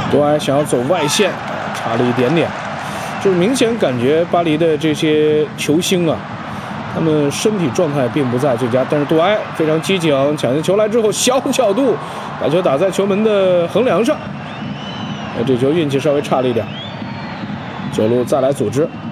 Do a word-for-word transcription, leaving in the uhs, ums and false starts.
多埃想要走外线，差了一点点，就是明显感觉巴黎的这些球星啊，他们身体状态并不在最佳。但是多埃非常机警，抢进球来之后小角度把球打在球门的横梁上，这球运气稍微差了一点。九路再来组织。